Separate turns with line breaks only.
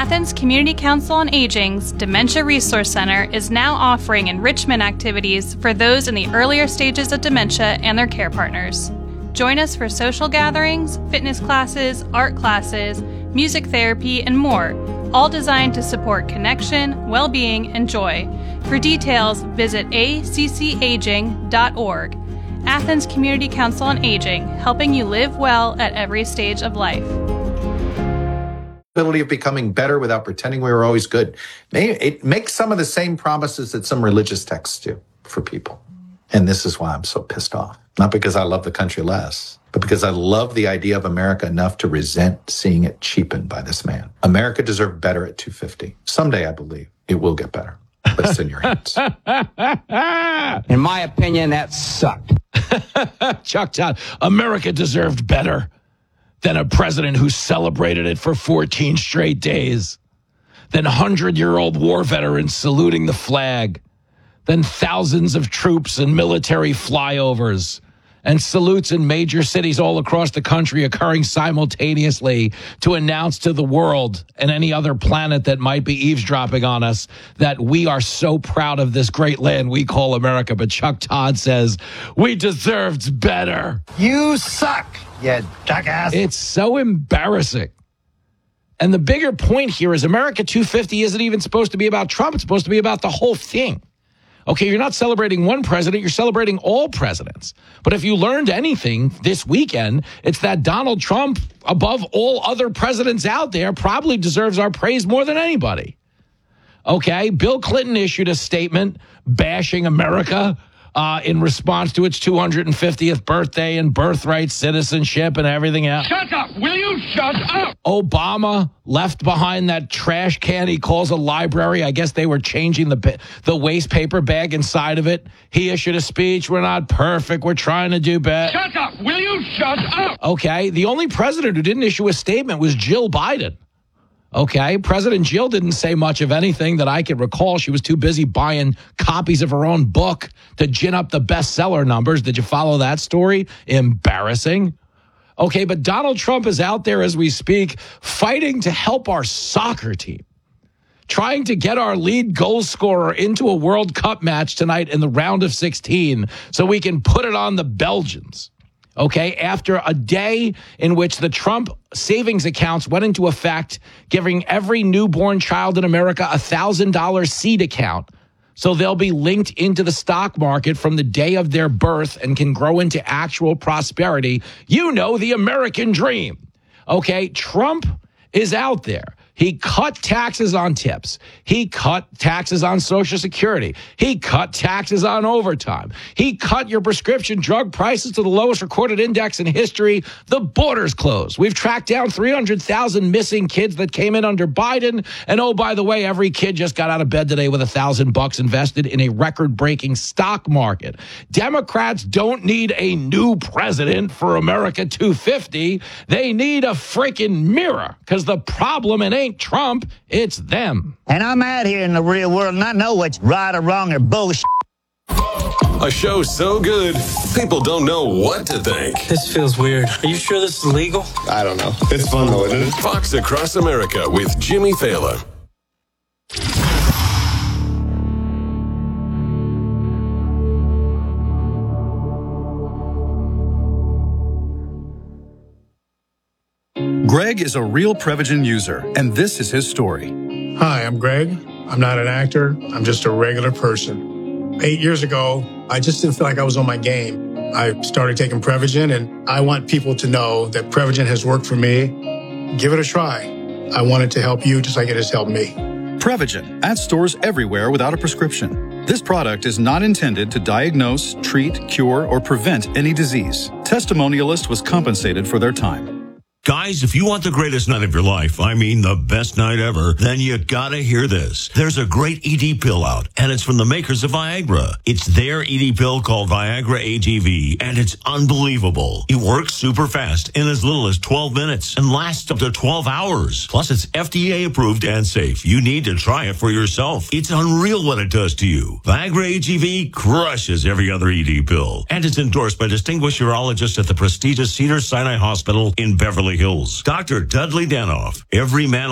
Athens Community Council on Aging's Dementia Resource Center is now offering enrichment activities for those in the earlier stages of dementia and their care partners. Join us for social gatherings, fitness classes, art classes, music therapy, and more, all designed to support connection, well-being, and joy. For details, visit accaging.org. Athens Community Council on Aging, helping you live well at every stage of life.
Ability of becoming better without pretending we were always good. It makes some of the same promises that some religious texts do for people. And this is why I'm so pissed off. Not because I love the country less, but because I love the idea of America enough to resent seeing it cheapened by this man. America deserved better at 250. Someday, I believe, it will get better. But it's in your hands.
In my opinion, that sucked.
Chuck Todd, America deserved better than a president who celebrated it for 14 straight days, than 100-year-old war veterans saluting the flag, than thousands of troops and military flyovers, and salutes in major cities all across the country occurring simultaneously to announce to the world and any other planet that might be eavesdropping on us that we are so proud of this great land we call America. But Chuck Todd says, we deserved better.
You suck, you jackass.
It's so embarrassing. And the bigger point here is America 250 isn't even supposed to be about Trump. It's supposed to be about the whole thing. Okay, you're not celebrating one president, you're celebrating all presidents. But if you learned anything this weekend, it's that Donald Trump, above all other presidents out there, probably deserves our praise more than anybody. Okay, Bill Clinton issued a statement bashing America in response to its 250th birthday and birthright citizenship and everything else.
Shut up! Will you shut up?
Obama left behind that trash can he calls a library. I guess they were changing the waste paper bag inside of it. He issued a speech. We're not perfect. We're trying to do better.
Shut up! Will you shut up?
Okay, the only president who didn't issue a statement was Jill Biden. Okay, President Jill didn't say much of anything that I could recall. She was too busy buying copies of her own book to gin up the bestseller numbers. Did you follow that story? Embarrassing. Okay, but Donald Trump is out there as we speak, fighting to help our soccer team, trying to get our lead goal scorer into a World Cup match tonight in the round of 16 so we can put it on the Belgians. Okay, after a day in which the Trump savings accounts went into effect, giving every newborn child in America a $1,000 seed account, so they'll be linked into the stock market from the day of their birth and can grow into actual prosperity. You know, the American dream. Okay, Trump is out there. He cut taxes on tips. He cut taxes on Social Security. He cut taxes on overtime. He cut your prescription drug prices to the lowest recorded index in history. The border's closed. We've tracked down 300,000 missing kids that came in under Biden. And oh, by the way, every kid just got out of bed today with $1,000 invested in a record-breaking stock market. Democrats don't need a new president for America 250. They need a freaking mirror, because the problem ain't Trump, it's them.
And I'm out here in the real world, and I know what's right or wrong or bullshit.
A show so good, people don't know what to think.
This feels weird. Are you sure this is legal?
I don't know. It's fun though, isn't it?
Fox Across America with Jimmy Fallon.
Greg is a real Prevagen user, and this is his story.
Hi, I'm Greg. I'm not an actor. I'm just a regular person. 8 years ago, I just didn't feel like I was on my game. I started taking Prevagen, and I want people to know that Prevagen has worked for me. Give it a try. I want it to help you just like it has helped me.
Prevagen, at stores everywhere without a prescription. This product is not intended to diagnose, treat, cure, or prevent any disease. Testimonialist was compensated for their time.
Guys, if you want the greatest night of your life, I mean the best night ever, then you gotta hear this. There's a great ED pill out, and it's from the makers of Viagra. It's their ED pill called Viagra AGV, and it's unbelievable. It works super fast in as little as 12 minutes and lasts up to 12 hours. Plus, it's FDA approved and safe. You need to try it for yourself. It's unreal what it does to you. Viagra AGV crushes every other ED pill, and it's endorsed by distinguished urologists at the prestigious Cedars-Sinai Hospital in Beverly Hills. Dr. Dudley Danoff. Every man